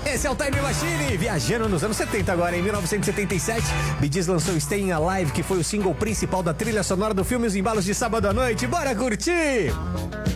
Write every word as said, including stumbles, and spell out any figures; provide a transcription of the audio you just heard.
Esse é o Time Machine, viajando nos anos setenta agora, em mil novecentos e setenta e sete. Bee Gees lançou Staying Alive, que foi o single principal da trilha sonora do filme Os Embalos de Sábado à Noite. Bora curtir!